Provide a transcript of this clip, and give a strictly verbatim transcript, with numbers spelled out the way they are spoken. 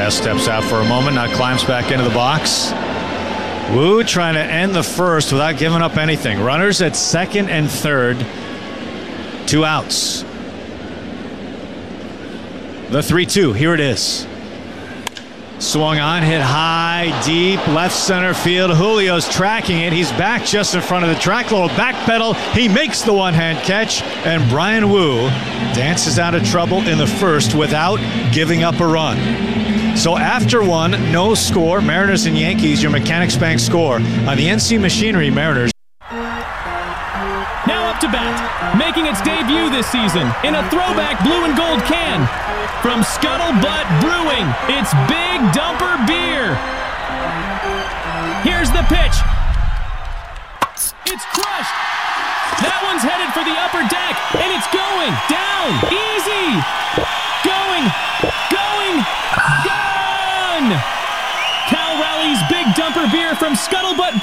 test, steps out for a moment, now climbs back into the box. Wu trying to end the first without giving up anything. Runners at second and third. Two outs. The three two, here it is. Swung on, hit high, deep, left center field. Julio's tracking it. He's back just in front of the track. Little back pedal. He makes the one-hand catch. And Bryan Woo dances out of trouble in the first without giving up a run. So after one, no score. Mariners and Yankees, your Mechanics Bank score on the N C Machinery Mariners. Now up to bat, making its debut this season in a throwback blue and gold can. From Scuttlebutt Brewing, it's Big Dumper Beer. Here's the pitch. It's crushed. That one's headed for the upper deck, and it's going down. Easy. Going, going, gone. Cal Rally's Big Dumper Beer from Scuttlebutt